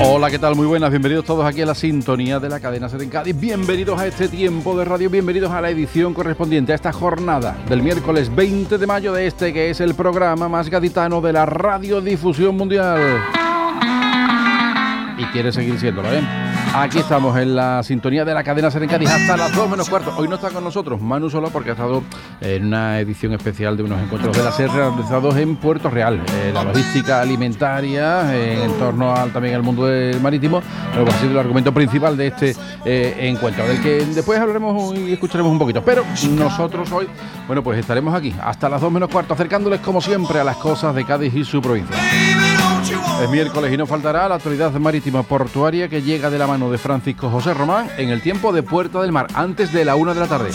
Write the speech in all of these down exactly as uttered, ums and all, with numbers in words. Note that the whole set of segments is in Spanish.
Hola, ¿qué tal? Muy buenas, bienvenidos todos aquí a la sintonía de la cadena SER en Cádiz. Bienvenidos a este tiempo de radio, bienvenidos a la edición correspondiente a esta jornada del miércoles veinte de mayo de este que es el programa más gaditano de la radiodifusión mundial. Y quiere seguir siéndolo, ¿eh? Aquí estamos en la sintonía de la cadena SER en Cádiz hasta las dos menos cuarto. Hoy no está con nosotros Manu Solá porque ha estado en una edición especial de unos encuentros de la SER realizados en Puerto Real. Eh, la logística alimentaria eh, en torno al también al mundo del marítimo, pero ha sido el argumento principal de este eh, encuentro, del que después hablaremos y escucharemos un poquito. Pero nosotros hoy, bueno, pues estaremos aquí hasta las dos menos cuarto, acercándoles como siempre a las cosas de Cádiz y su provincia. Es miércoles y no faltará la actualidad marítima portuaria que llega de la mano de Francisco José Román en el tiempo de Puerta del Mar, antes de la una de la tarde.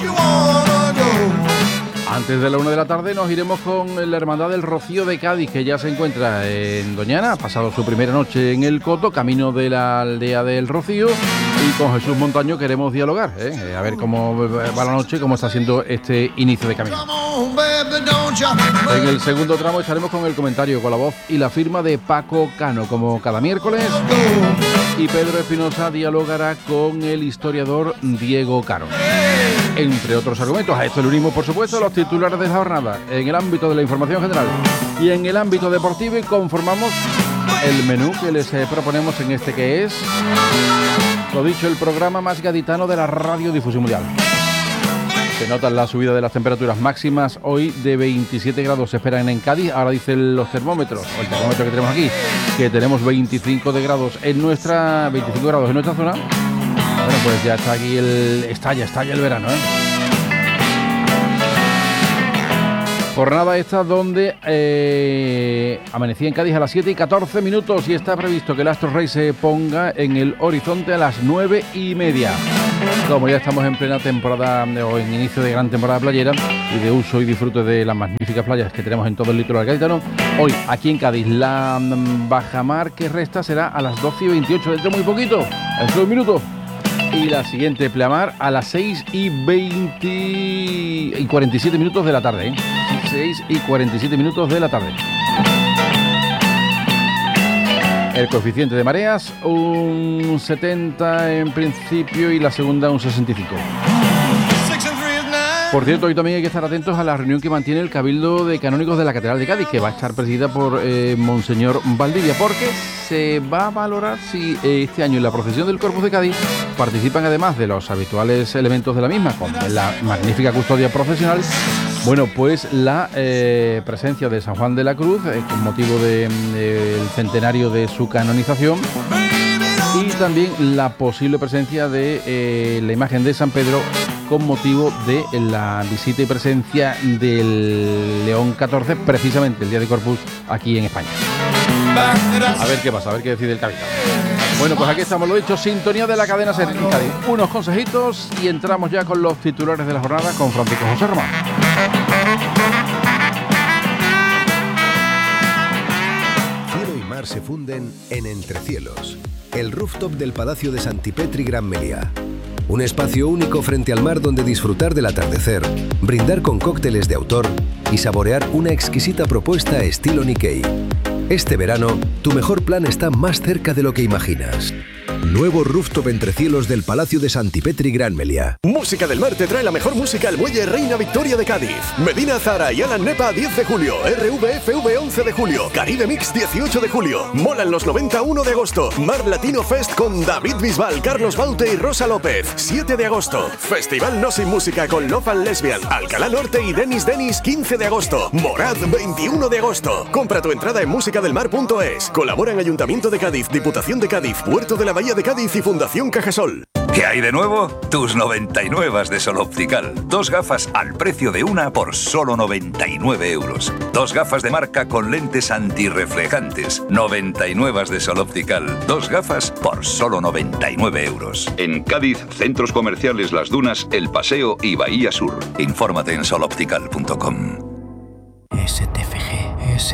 Antes de la una de la tarde nos iremos con la Hermandad del Rocío de Cádiz, que ya se encuentra en Doñana, ha pasado su primera noche en el Coto, camino de la aldea del Rocío, y con Jesús Montaño queremos dialogar, ¿eh? a ver cómo va la noche, cómo está siendo este inicio de camino. En el segundo tramo estaremos con el comentario, con la voz y la firma de Paco Cano, como cada miércoles, y Pedro Espinosa dialogará con el historiador Diego Caro. Entre otros argumentos, a esto le unimos, por supuesto, los titulares de la jornada en el ámbito de la información general y en el ámbito deportivo, y conformamos el menú que les eh, proponemos en este que es, lo dicho, el programa más gaditano de la radiodifusión mundial. Se nota la subida de las temperaturas máximas hoy de veintisiete grados se esperan en Cádiz. Ahora dicen los termómetros, o el termómetro que tenemos aquí, que tenemos veinticinco de grados en nuestra veinticinco grados en nuestra zona. Bueno, pues ya está aquí el estalla, estalla el verano, ¿eh? Jornada esta donde eh, amanecía en Cádiz a las siete y catorce minutos y está previsto que el Astro Rey se ponga en el horizonte a las nueve y media. Como ya estamos en plena temporada o en inicio de gran temporada playera y de uso y disfrute de las magníficas playas que tenemos en todo el litoral gaditano, hoy aquí en Cádiz la bajamar que resta será a las doce y veintiocho, dentro muy poquito, dentro de un minuto. Y la siguiente pleamar a las seis y veinte y cuarenta y siete minutos de la tarde, ¿eh? seis y cuarenta y siete minutos de la tarde. El coeficiente de mareas, un setenta en principio y la segunda un sesenta y cinco. Por cierto, hoy también hay que estar atentos a la reunión que mantiene el Cabildo de Canónigos de la Catedral de Cádiz, que va a estar presidida por eh, Monseñor Valdivia, porque se va a valorar si eh, este año en la procesión del Corpus de Cádiz participan, además de los habituales elementos de la misma, con la magnífica custodia procesional, bueno, pues la eh, presencia de San Juan de la Cruz, eh, con motivo del de, de centenario de su canonización, y también la posible presencia de eh, la imagen de San Pedro con motivo de la visita y presencia del León catorce, precisamente el día de Corpus aquí en España. A ver qué pasa, a ver qué decide el Cabildo. Bueno, pues aquí estamos, lo dicho, sintonía de la cadena SER en Cádiz. Unos consejitos y entramos ya con los titulares de la jornada con Francisco José Román. Cielo y mar se funden en Entrecielos, el rooftop del Palacio de Santipetri Gran Meliá. Un espacio único frente al mar donde disfrutar del atardecer, brindar con cócteles de autor y saborear una exquisita propuesta estilo Nikkei. Este verano, tu mejor plan está más cerca de lo que imaginas. Nuevo rooftop Entrecielos del Palacio de Santipetri Gran Meliá. Música del Mar te trae la mejor música al Muelle Reina Victoria de Cádiz. Medina Zara y Alan Nepa diez de julio. R V F V once de julio. Caribe Mix dieciocho de julio. Molan los noventa uno de agosto. Mar Latino Fest con David Bisbal, Carlos Baute y Rosa López siete de agosto. Festival No Sin Música con Love and Lesbian, Alcalá Norte y Denis Denis quince de agosto. Morad veintiuno de agosto. Compra tu entrada en musicadelmar punto es. Colaboran Ayuntamiento de Cádiz, Diputación de Cádiz, Puerto de la Bahía de Cádiz y Fundación Cajasol. ¿Qué hay de nuevo? Tus noventa y nueve de Sol Optical. Dos gafas al precio de una por solo noventa y nueve euros. Dos gafas de marca con lentes antirreflejantes. noventa y nueve de Sol Optical. Dos gafas por solo noventa y nueve euros. En Cádiz, centros comerciales Las Dunas, El Paseo y Bahía Sur. Infórmate en sol optical punto com. S T F G, S T F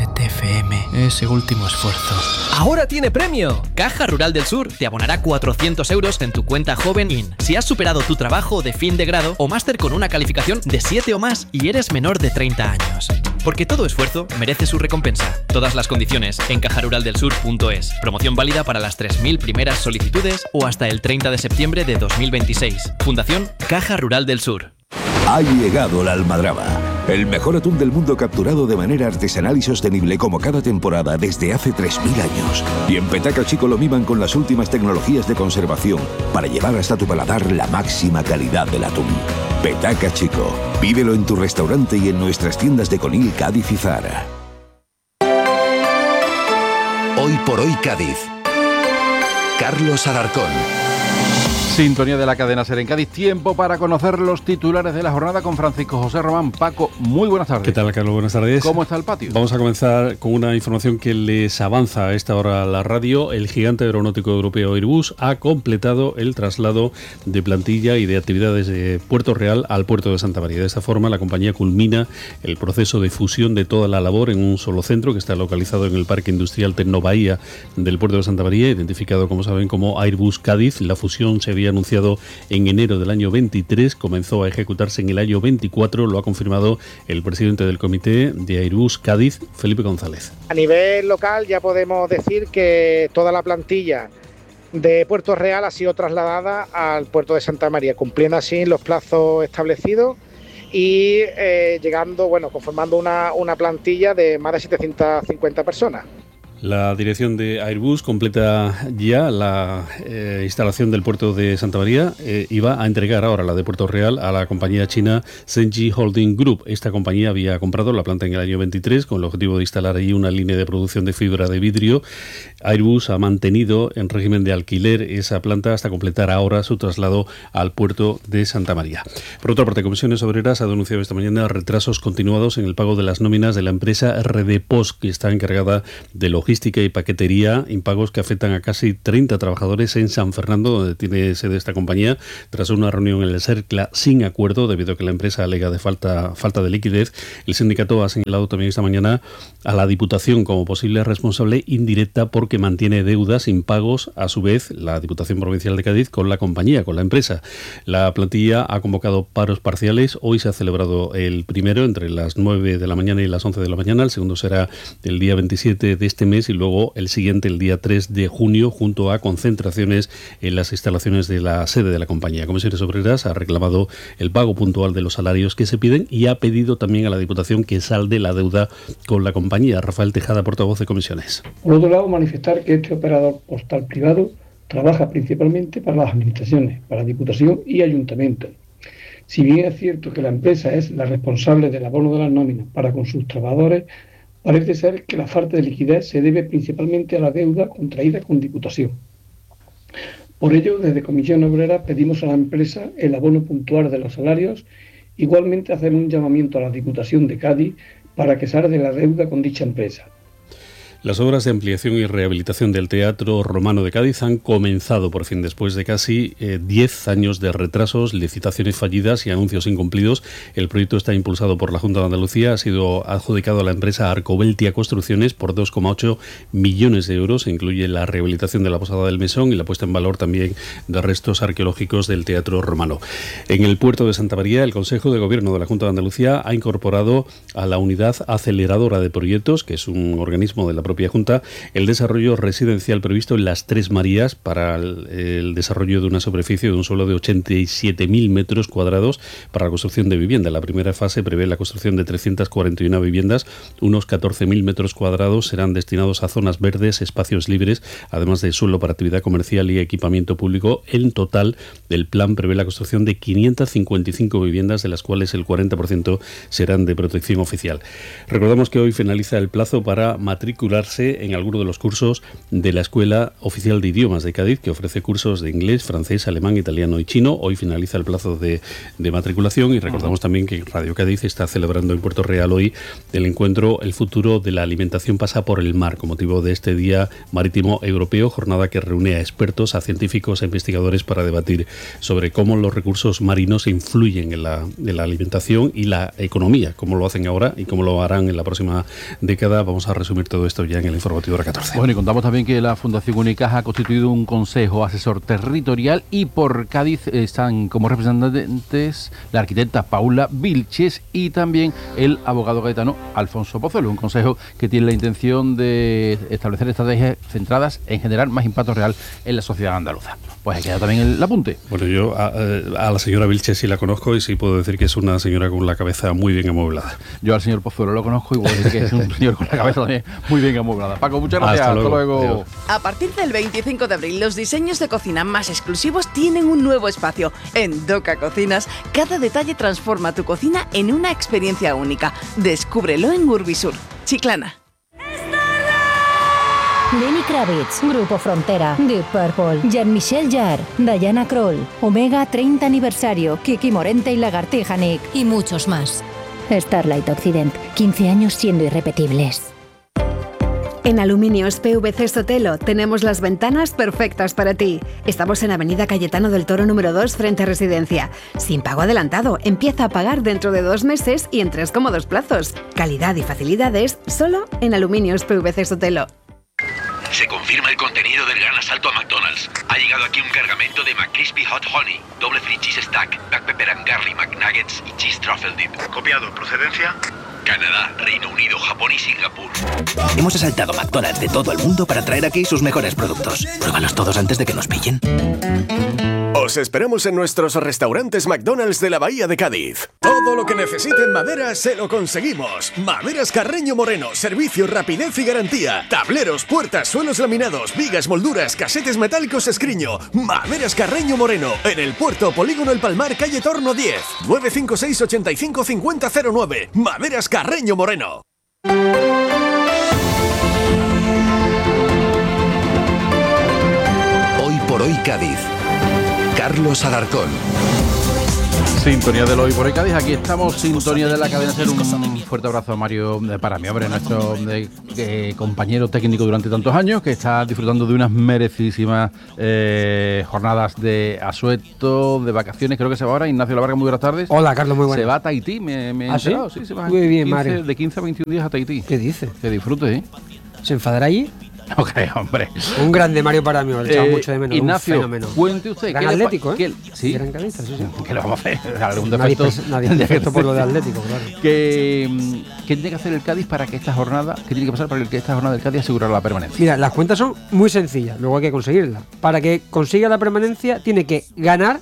F M, ese último esfuerzo. ¡Ahora tiene premio! Caja Rural del Sur te abonará cuatrocientos euros en tu cuenta Joven In si has superado tu trabajo de fin de grado o máster con una calificación de siete o más y eres menor de treinta años. Porque todo esfuerzo merece su recompensa. Todas las condiciones en caja rural del sur punto es. Promoción válida para las tres mil primeras solicitudes o hasta el treinta de septiembre de dos mil veintiséis. Fundación Caja Rural del Sur. Ha llegado la almadraba, el mejor atún del mundo capturado de manera artesanal y sostenible como cada temporada desde hace tres mil años. Y en Petaca Chico lo miman con las últimas tecnologías de conservación para llevar hasta tu paladar la máxima calidad del atún. Petaca Chico, pídelo en tu restaurante y en nuestras tiendas de Conil, Cádiz y Zara. Hoy por hoy Cádiz. Carlos Alarcón. Sintonía de la cadena SER en Cádiz. Tiempo para conocer los titulares de la jornada con Francisco José Román. Paco, muy buenas tardes. ¿Qué tal, Carlos? Buenas tardes. ¿Cómo está el patio? Vamos a comenzar con una información que les avanza a esta hora la radio. El gigante aeronáutico europeo Airbus ha completado el traslado de plantilla y de actividades de Puerto Real al puerto de Santa María. De esta forma, la compañía culmina el proceso de fusión de toda la labor en un solo centro que está localizado en el Parque Industrial Tecnobahía del puerto de Santa María, identificado, como saben, como Airbus Cádiz. La fusión se había anunciado en enero del año veintitrés, comenzó a ejecutarse en el año veinticuatro, lo ha confirmado el presidente del comité de Airbus Cádiz, Felipe González. A nivel local ya podemos decir que toda la plantilla de Puerto Real ha sido trasladada al puerto de Santa María, cumpliendo así los plazos establecidos y eh, llegando, bueno, conformando una, una plantilla de más de setecientas cincuenta personas. La dirección de Airbus completa ya la eh, instalación del puerto de Santa María eh, y va a entregar ahora la de Puerto Real a la compañía china Zhengji Holding Group. Esta compañía había comprado la planta en el año veintitrés con el objetivo de instalar allí una línea de producción de fibra de vidrio. Airbus ha mantenido en régimen de alquiler esa planta hasta completar ahora su traslado al puerto de Santa María. Por otra parte, Comisiones Obreras ha denunciado esta mañana retrasos continuados en el pago de las nóminas de la empresa R D Post, que está encargada de logística y paquetería, impagos que afectan a casi treinta trabajadores en San Fernando, donde tiene sede esta compañía, tras una reunión en el CERCLA sin acuerdo, debido a que la empresa alega de falta, falta de liquidez. El sindicato ha señalado también esta mañana a la Diputación como posible responsable indirecta porque mantiene deudas, impagos, a su vez, la Diputación Provincial de Cádiz con la compañía, con la empresa. La plantilla ha convocado paros parciales. Hoy se ha celebrado el primero entre las nueve de la mañana y las once de la mañana. El segundo será el día veintisiete de este mes y luego el siguiente el día tres de junio, junto a concentraciones en las instalaciones de la sede de la compañía. Comisiones Obreras ha reclamado el pago puntual de los salarios que se piden y ha pedido también a la Diputación que salde la deuda con la compañía. Rafael Tejada, portavoz de Comisiones. Por otro lado, manifestar que este operador postal privado trabaja principalmente para las administraciones, para Diputación y Ayuntamiento. Si bien es cierto que la empresa es la responsable del abono de las nóminas para con sus trabajadores, parece ser que la falta de liquidez se debe principalmente a la deuda contraída con Diputación. Por ello, desde Comisión Obrera pedimos a la empresa el abono puntual de los salarios, igualmente hacer un llamamiento a la Diputación de Cádiz para que salga de la deuda con dicha empresa. Las obras de ampliación y rehabilitación del Teatro Romano de Cádiz han comenzado por fin después de casi diez eh, años de retrasos, licitaciones fallidas y anuncios incumplidos. El proyecto está impulsado por la Junta de Andalucía, ha sido adjudicado a la empresa Arcobeltia Construcciones por dos coma ocho millones de euros. Incluye la rehabilitación de la Posada del Mesón y la puesta en valor también de restos arqueológicos del Teatro Romano. En el puerto de Santa María, el Consejo de Gobierno de la Junta de Andalucía ha incorporado a la Unidad Aceleradora de Proyectos, que es un organismo de la propia Junta, el desarrollo residencial previsto en las Tres Marías para el, el desarrollo de una superficie de un suelo de ochenta y siete mil metros cuadrados para la construcción de vivienda. La primera fase prevé la construcción de trescientas cuarenta y una viviendas, unos catorce mil metros cuadrados serán destinados a zonas verdes, espacios libres, además de suelo para actividad comercial y equipamiento público. En total, el plan prevé la construcción de quinientas cincuenta y cinco viviendas, de las cuales el cuarenta por ciento serán de protección oficial. Recordamos que hoy finaliza el plazo para matricular matricularse en alguno de los cursos de la Escuela Oficial de Idiomas de Cádiz, que ofrece cursos de inglés, francés, alemán, italiano y chino. Hoy finaliza el plazo de, de matriculación y recordamos también que Radio Cádiz está celebrando en Puerto Real hoy el encuentro El futuro de la alimentación pasa por el mar, con motivo de este Día Marítimo Europeo, jornada que reúne a expertos, a científicos, a investigadores para debatir sobre cómo los recursos marinos influyen en la, en la alimentación y la economía, cómo lo hacen ahora y cómo lo harán en la próxima década. Vamos a resumir todo esto ya en el informativo de la catorce. Bueno, y contamos también que la Fundación Unicaja ha constituido un consejo asesor territorial y por Cádiz están como representantes la arquitecta Paula Vilches y también el abogado gaditano Alfonso Pozuelo, un consejo que tiene la intención de establecer estrategias centradas en generar más impacto real en la sociedad andaluza. Pues ahí queda también el apunte. Bueno, yo a, a la señora Vilches sí la conozco y sí puedo decir que es una señora con la cabeza muy bien amueblada. Yo al señor Pozuelo lo conozco y puedo decir que es un señor con la cabeza también muy bien amueblada. Paco, muchas gracias. Hasta luego. Hasta luego. A partir del veinticinco de abril, los diseños de cocina más exclusivos tienen un nuevo espacio. En Doca Cocinas, cada detalle transforma tu cocina en una experiencia única. Descúbrelo en Urbisur, Chiclana. Lenny Kravitz, Grupo Frontera, Deep Purple, Jean-Michel Jarre, Diana Kroll, Omega treinta aniversario, Kiki Morente y Lagartija Nick y muchos más. Starlight Occident, quince años siendo irrepetibles. En Aluminios P V C Sotelo tenemos las ventanas perfectas para ti. Estamos en Avenida Cayetano del Toro número dos frente a Residencia. Sin pago adelantado, empieza a pagar dentro de dos meses y en tres cómodos plazos. Calidad y facilidades solo en Aluminios P V C Sotelo. Se confirma el contenido del gran asalto a McDonald's. Ha llegado aquí un cargamento de McCrispy Hot Honey, doble free cheese stack, Black Pepper and Garlic McNuggets y cheese truffle dip. Copiado. ¿Procedencia? Canadá, Reino Unido, Japón y Singapur. Hemos asaltado McDonald's de todo el mundo para traer aquí sus mejores productos. Pruébalos todos antes de que nos pillen. Os esperamos en nuestros restaurantes McDonald's de la Bahía de Cádiz. Todo lo que necesite en madera se lo conseguimos. Maderas Carreño Moreno, servicio, rapidez y garantía. Tableros, puertas, suelos laminados, vigas, molduras, casetes metálicos Escriño. Maderas Carreño Moreno, en el Puerto Polígono El Palmar, calle Torno diez. nueve cinco seis, ochenta y cinco, cincuenta cero nueve. Maderas Carreño Moreno. Hoy por hoy Cádiz. Carlos Alarcón. Sintonía del Hoy por Hoy Cádiz, aquí estamos, sintonía de la cadena SER. Un fuerte abrazo a Mario para mí, hombre, nuestro de, de, compañero técnico durante tantos años, que está disfrutando de unas merecidísimas eh, jornadas de asueto, de vacaciones. Creo que se va ahora. Ignacio Lavarga, muy buenas tardes. Hola, Carlos, muy buenas. Se va a Tahití, me, me he ¿Ah, enterado. sí? Sí, se va muy bien, quince, Mario. De quince a veintiún días a Tahití. ¿Qué dice? Que disfrute, ¿eh? ¿Se enfadará allí? No creo, hombre. Un grande Mario para mí, lo echaba eh, mucho de menos. Ignacio, un fenómeno. Cuente usted. Gran Atlético, ¿eh? Que, sí. Gran cabeza, sí, sí. ¿Qué le vamos a hacer? Algún nadie defecto. Nadie es perfecto por lo de Atlético, claro. Que, ¿Qué tiene que hacer el Cádiz para que esta jornada, qué tiene que pasar para que esta jornada del Cádiz asegure la permanencia? Mira, las cuentas son muy sencillas, luego hay que conseguirla. Para que consiga la permanencia, tiene que ganar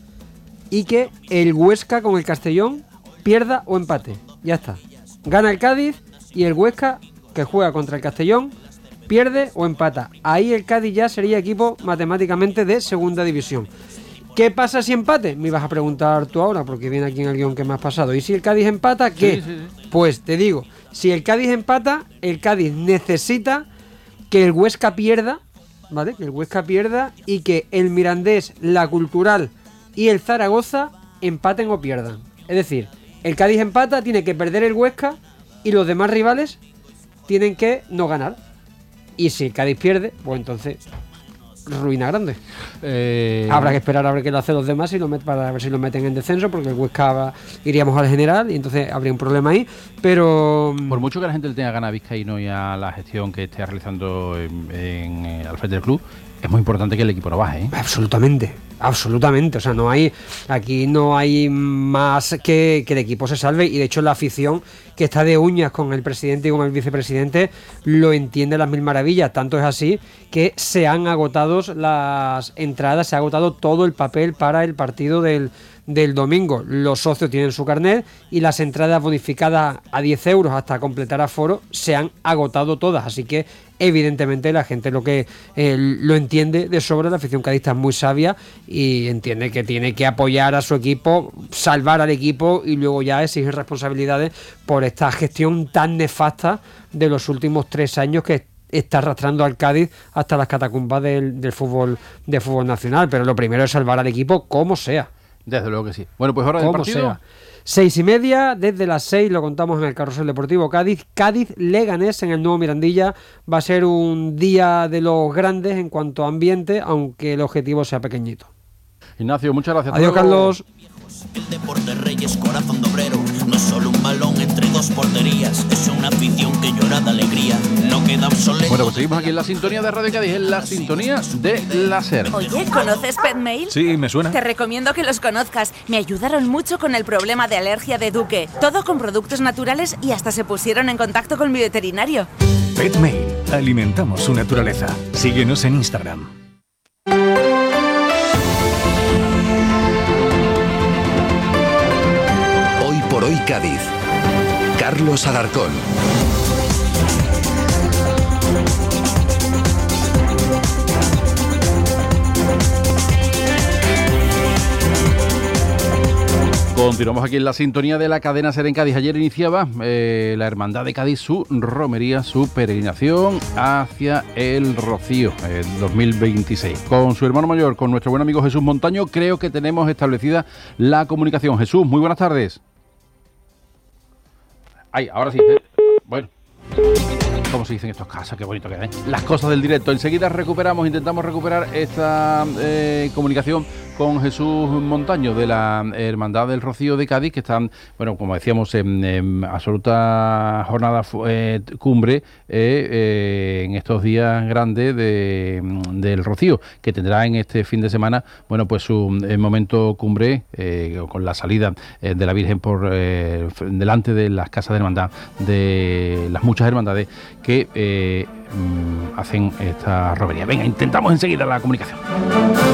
y que el Huesca con el Castellón pierda o empate. Ya está. Gana el Cádiz y el Huesca, que juega contra el Castellón, pierde o empata. Ahí el Cádiz ya sería equipo matemáticamente de segunda división. ¿Qué pasa si empate? Me ibas a preguntar tú ahora, porque viene aquí en el guión que me has pasado. ¿Y si el Cádiz empata, qué? Sí, sí, sí. Pues te digo, si el Cádiz empata, el Cádiz necesita que el Huesca pierda, ¿vale? Que el Huesca pierda y que el Mirandés, la Cultural y el Zaragoza empaten o pierdan. Es decir, el Cádiz empata, tiene que perder el Huesca y los demás rivales tienen que no ganar. Y si el Cádiz pierde, pues entonces ruina grande. Eh... Habrá que esperar a ver qué lo hacen los demás y lo met- para ver si lo meten en descenso, porque el Huesca va, iríamos al general y entonces habría un problema ahí. Pero por mucho que la gente le tenga ganas a Vizcaíno y a la gestión que esté realizando en, en, en, al frente del club, es muy importante que el equipo no baje, ¿eh? Absolutamente, absolutamente. O sea, no hay aquí no hay más que que el equipo se salve, y de hecho la afición, que está de uñas con el presidente y con el vicepresidente, lo entiende a las mil maravillas. Tanto es así que se han agotado las entradas, se ha agotado todo el papel para el partido del del domingo. Los socios tienen su carnet y las entradas bonificadas a diez euros hasta completar aforo se han agotado todas, así que evidentemente la gente lo que eh, lo entiende de sobra. La afición cadista es muy sabia y entiende que tiene que apoyar a su equipo, salvar al equipo y luego ya exigir responsabilidades por esta gestión tan nefasta de los últimos tres años que está arrastrando al Cádiz hasta las catacumbas del, del fútbol del fútbol nacional, pero lo primero es salvar al equipo como sea. Desde luego que sí. Bueno, pues hora del partido. Sea. Seis y media, desde las seis lo contamos en el Carrusel Deportivo Cádiz. Cádiz-Leganés en el nuevo Mirandilla. Va a ser un día de los grandes en cuanto a ambiente, aunque el objetivo sea pequeñito. Ignacio, muchas gracias. Adiós, Carlos. El deporte Reyes, corazón de obrero. No es solo un balón entre dos porterías, es una afición que llora de alegría. No queda obsoleto. Bueno, pues seguimos aquí en la sintonía de Radio Cádiz, en la sintonía de láser. Oye, ¿conoces Petmail? Sí, me suena. Te recomiendo que los conozcas. Me ayudaron mucho con el problema de alergia de Duque. Todo con productos naturales y hasta se pusieron en contacto con mi veterinario. Petmail. Alimentamos su naturaleza. Síguenos en Instagram. Por hoy Cádiz. Carlos Alarcón. Continuamos aquí en la sintonía de la cadena SER en Cádiz. Ayer iniciaba eh, la Hermandad de Cádiz su romería, su peregrinación hacia el Rocío eh, dos mil veintiséis. Con su hermano mayor, con nuestro buen amigo Jesús Montaño, creo que tenemos establecida la comunicación. Jesús, muy buenas tardes. Ay, ahora sí. Eh. Bueno, ¿cómo se dice en estos casos? Qué bonito que es, ¿eh? Las cosas del directo. Enseguida recuperamos, intentamos recuperar esta eh, comunicación con Jesús Montaño de la Hermandad del Rocío de Cádiz, que están, bueno, como decíamos, en, en absoluta jornada eh, cumbre eh, eh, en estos días grandes de, del Rocío, que tendrá en este fin de semana, bueno, pues su eh, momento cumbre eh, con la salida eh, de la Virgen por eh, delante de las casas de hermandad, de las muchas hermandades que eh, hacen esta romería. Venga, intentamos enseguida la comunicación.